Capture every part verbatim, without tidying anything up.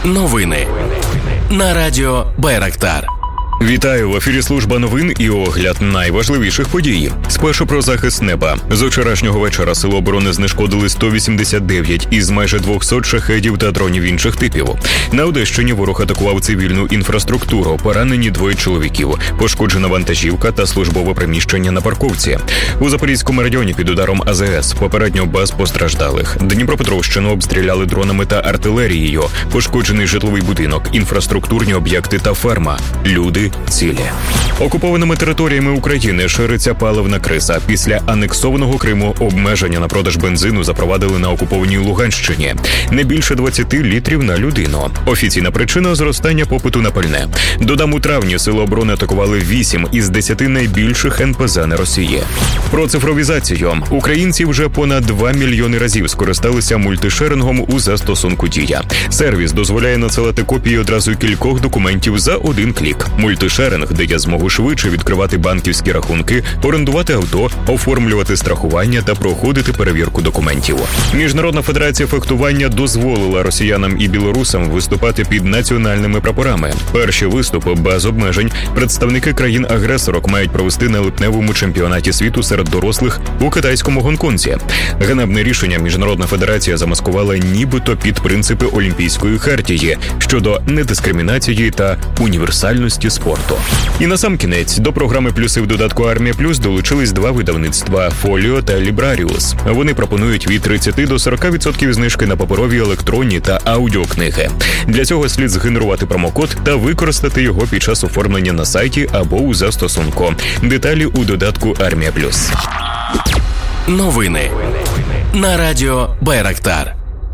Новини на радіо Байрактар. Вітаю, в ефірі служба новин і огляд найважливіших подій. Спершу про захист неба. З вчорашнього вечора Сили оборони знешкодили сто вісімдесят дев'ять із майже двохсот шахедів та дронів інших типів. На Одещині ворог атакував цивільну інфраструктуру. Поранені двоє чоловіків. Пошкоджена вантажівка та службове приміщення на парковці. У Запорізькому районі під ударом А З С попередньо без постраждалих. Дніпропетровщину обстріляли дронами та артилерією. Пошкоджений житловий будинок, інфраструктурні об'єкти та ферма. Люди цілі. Окупованими територіями України шириться паливна криза. Після анексованого Криму обмеження на продаж бензину запровадили на окупованій Луганщині. Не більше двадцять літрів на людину. Офіційна причина – зростання попиту на пальне. Додам, у травні Сили оборони атакували вісім із десяти найбільших Ен Пе Зе на Росії. Про цифровізацію. Українці вже понад два мільйони разів скористалися мультишерингом у застосунку «Дія». Сервіс дозволяє надсилати копії одразу кількох документів за один клік. Мультишеринг дає змогу швидше відкривати банківські рахунки, орендувати авто, оформлювати страхування та проходити перевірку документів. Міжнародна федерація фехтування дозволила росіянам і білорусам виступати під національними прапорами. Перші виступи без обмежень представники країн-агресорок мають провести на липневому чемпіонаті світу серед дорослих у китайському Гонконзі. Ганебне рішення Міжнародна федерація замаскувала нібито під принципи Олімпійської хартії щодо недискримінації та універсальності спорту. І насамкінець до програми «Плюси» в додатку «Армія Плюс» долучились два видавництва «Фоліо» та «Лібраріус». Вони пропонують від тридцять до сорока відсотків знижки на паперові, електронні та аудіокниги. Для цього слід згенерувати промокод та використати його під час оформлення на сайті або у застосунку. Деталі у додатку «Армія Плюс». Новини на радіо Байрактар.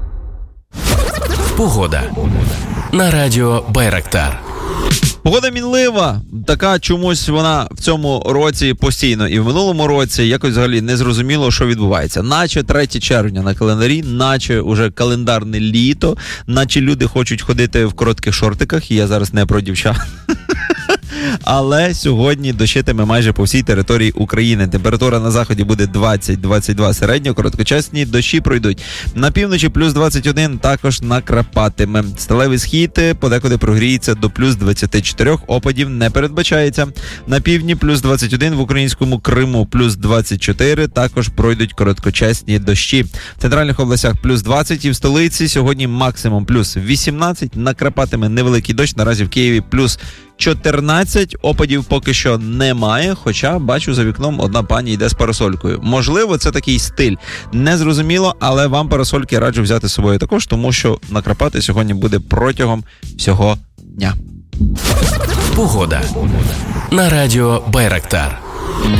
Погода на радіо Байрактар. Погода мінлива, така чомусь вона в цьому році постійно і в минулому році якось взагалі не зрозуміло, що відбувається. Наче третє червня на календарі, наче уже календарне літо, наче люди хочуть ходити в коротких шортиках, і я зараз не про дівчат. Але сьогодні дощитиме майже по всій території України. Температура на заході буде двадцять - двадцять два середньо, короткочасні дощі пройдуть. На півночі плюс двадцять один, також накрапатиме. Сталевий схід подекуди прогріється до плюс двадцять чотири, опадів не передбачається. На півдні плюс двадцять один, в українському Криму плюс двадцять чотири, також пройдуть короткочасні дощі. В центральних областях плюс двадцять і в столиці сьогодні максимум плюс вісімнадцять, накрапатиме невеликий дощ, наразі в Києві плюс чотирнадцять, опадів поки що немає, хоча бачу за вікном одна пані йде з парасолькою. Можливо, це такий стиль. Незрозуміло, але вам парасольки раджу взяти з собою також, тому що накрапати сьогодні буде протягом всього дня. Погода на радіо Байрактар.